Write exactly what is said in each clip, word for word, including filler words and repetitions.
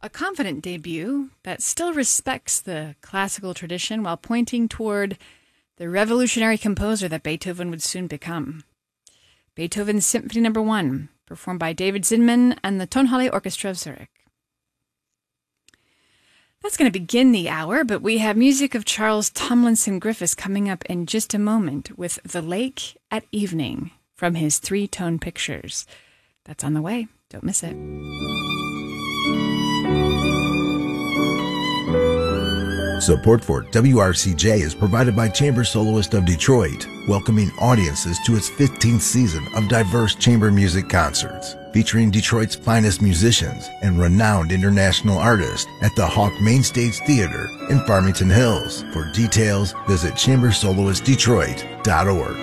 A confident debut that still respects the classical tradition while pointing toward the revolutionary composer that Beethoven would soon become. Beethoven's Symphony Number One, performed by David Zinman and the Tonhalle Orchestra of Zurich. That's going to begin the hour, but we have music of Charles Tomlinson Griffiths coming up in just a moment with The Lake at Evening from his three-tone pictures. That's on the way. Don't miss it. Support for W R C J is provided by Chamber Soloist of Detroit, welcoming audiences to its fifteenth season of diverse chamber music concerts, featuring Detroit's finest musicians and renowned international artists at the Hawk Mainstage Theater in Farmington Hills. For details, visit chamber soloist detroit dot org.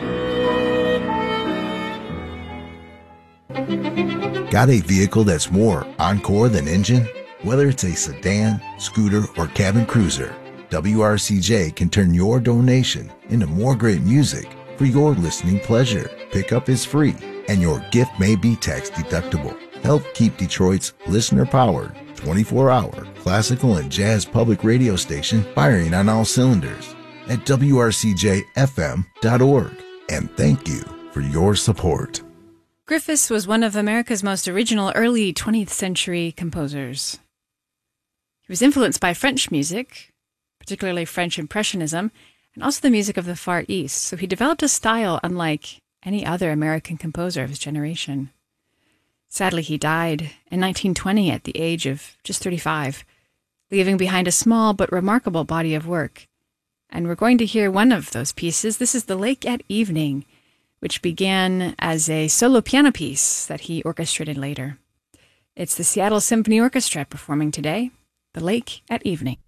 Got a vehicle that's more Encore than engine? Whether it's a sedan, scooter, or cabin cruiser, W R C J can turn your donation into more great music for your listening pleasure. Pickup is free, and your gift may be tax deductible. Help keep Detroit's listener-powered, twenty-four hour classical and jazz public radio station firing on all cylinders at W R C J F M dot org. And thank you for your support. Griffiths was one of America's most original early twentieth century composers. He was influenced by French music, particularly French Impressionism, and also the music of the Far East, so he developed a style unlike any other American composer of his generation. Sadly, he died in nineteen twenty at the age of just thirty-five, leaving behind a small but remarkable body of work. And we're going to hear one of those pieces. This is The Lake at Evening, which began as a solo piano piece that he orchestrated later. It's the Seattle Symphony Orchestra performing today, The Lake at Evening.